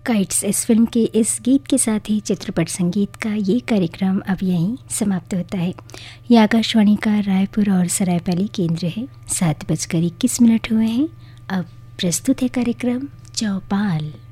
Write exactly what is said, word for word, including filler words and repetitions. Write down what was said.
Kites इस film के इस गीत के साथ ही चित्रपट संगीत का ये कार्यक्रम अब यहीं समाप्त होता है। ये आकाशवाणी का रायपुर और सरायपाली केंद्र है। सात बजकर इक्कीस मिनट हुए हैं। अब प्रस्तुत है कार्यक्रम चौपाल।